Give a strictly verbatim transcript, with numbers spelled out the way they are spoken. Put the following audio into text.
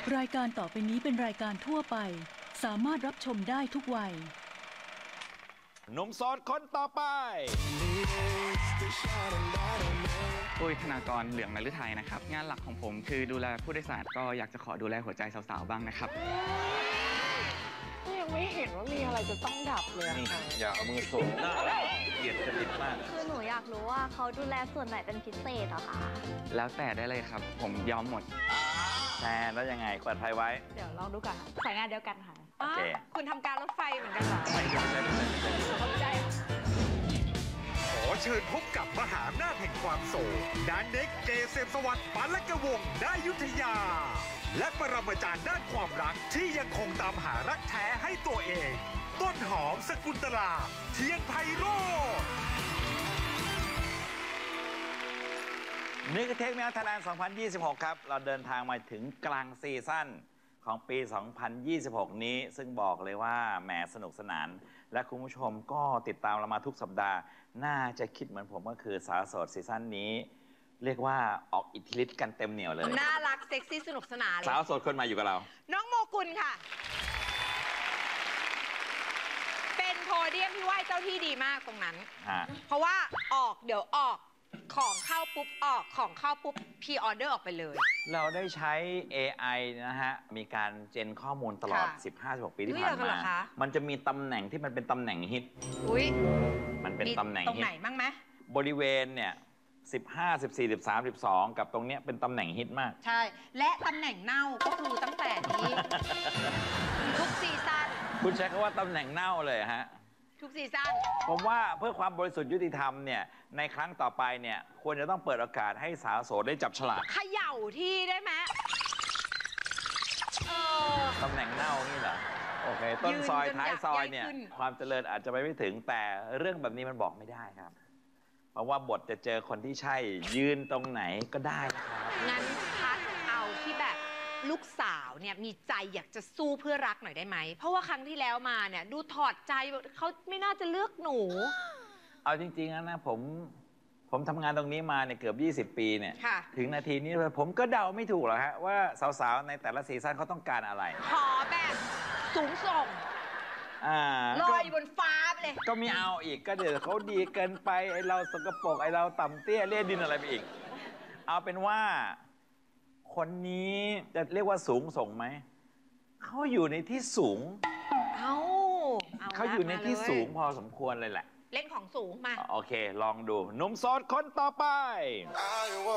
รายการต่อไปนี้เป็นรายการทั่วไปสามารถรับชมได้ทุกวัยหนุ่มโสดคนต่อไปปุ้ยธนากรเหลืองนฤทัยนะครับงานหลักของผมคือดูแลผู้โดยสารก็อยากจะขอดูแลหัวใจสาวๆบ้างนะครับยังไม่เห็นว่ามีอะไรจะต้องดับเลยค่ะอย่าเอามือโสดหน้าเกลียดจริตมากคือหนูอยากรู้ว่าเขาดูแลส่วนไหนเป็นพิเศษเหรอคะแล้วแต่ได้เลยครับผมยอมหมดแต่แล้วยังไงกดไฟไว้เดี๋ยวลองดูก่อนค่ะสายงานเดียวกันค่ะโอเคคุณทำการรถไฟเหมือนกันเหรอไม่ใช่ไม่ใช่ไม่ใช่ไม่ใช่เข้าใจขอเชิญพบกับมหาอำนาจแห่งความโศกดานเน็กเกษมสวัสดิ์ปานละกวงศ์นายุทธยา และปรมาจารย์ด้านความรักที่ยังคงตามหารักแท้ให้ตัวเอง ต้นหอมสกุลตลาเทียนไพโรจน์นี่คือเทคแมวไทยแลนด์สองพันยี่สิบหก ครับ เราเดินทางมาถึงกลางซีซั่นของปี สองพันยี่สิบหก นี้ ซึ่งบอกเลยว่าแหมสนุกสนาน และคุณผู้ชมก็ติดตามเรามาทุกสัปดาห์ น่าจะคิดเหมือนผมก็คือสาวโสดซีซั่นนี้ เรียกว่าออกอิทธิฤทธิ์กันเต็มเหนียวเลยน่ารักเซ็กซี่สนุกสนานเลยสาวโสดคนใหม่อยู่กับเราน้องโมกุลค่ะ เป็นโพเดียมที่ไหว้เจ้าที่ดีมากตรงนั้น เพราะว่าออกเดี๋ยวออกของเข้าปุ๊บออกของเข้าปุ๊บพรีออเดอร์ออกไปเลยเราได้ใช้ เอ ไอ นะฮะ มีการเจนข้อมูลตลอดค่ะสิบห้าสิบหก ปีที่เลืผ่าอกนกันเหรมาอคะมันจะมีตำแหน่งที่มันเป็นตำแหน่งฮิตอุ้ยมันเป็นตำแหน่งตรงฮิตไหนบ้างไหมบริเวณเนี่ยสิบห้า สิบสี่ สิบสาม สิบสอง กับตรงเนี้ยเป็นตำแหน่งฮิตมากใช่ และตำแหน่งเน่าก็คือตั้งแต่นี้ ทุกซีซั่นคุณใช้คำว่าตำแหน่งเน่าเลยฮะทุกซีซั่นผมว่าเพื่อความบริสุทธิ์ยุติธรรมเนี่ยในครั้งต่อไปเนี่ยควรจะต้องเปิดโอกาสให้สาวโสดได้จับฉลากเขย่าที่ได้ไหมเออตำแหน่งเน่านี่เหรอโอเค ต้นซอยยืนจนท้ายซอยเนี่ยอยากย้ายขึ้นความเจริญอาจจะไปไม่ถึงแต่เรื่องแบบนี้มันบอกไม่ได้ครับ เพราะว่าบทจะเจอคนที่ใช่ยืนตรงไหนก็ได้นะครับงั้นพัดเอาที่แบบลูกสาวเนี่ยมีใจอยากจะสู้เพื่อรักหน่อยได้ไหม เพราะว่าครั้งที่แล้วมาเนี่ยดูถอดใจเขาไม่น่าจะเลือกหนูเอาจริงๆนะผมผมทำงานตรงนี้มาเนี่ยเกือบยี่สิบ ปีเนี่ยค่ะถึงนาทีนี้ผมก็เดาไม่ถูกหรอกฮะว่าสาวๆในแต่ละซีซั่นเขาต้องการอะไรขอแบบสูงส่งอ่าลอยอยู่บนฟ้าไปเลยก็มีเอาอีกก็เดี๋ยวเขาดีเกินไปไอเราสกปรกไอเราต่ำเตี้ยเลี่ยดินอะไรไปอีก เอาเป็นว่า คนนี้จะเรียกว่าสูงส่งไหมเขาอยู่ในที่สูงเอาเอาเขาอยู่ในที่มาเลยสูงพอสมควรเลยแหละเล่นของสูงมาโอเค ลองดูหนุ่มโสดคนต่อไป